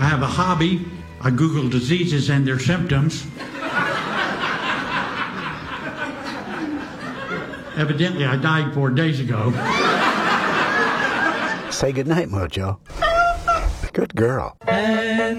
I have a hobby. I Google diseases and their symptoms. Evidently, I died 4 days ago. Say goodnight, Mojo. Good girl. And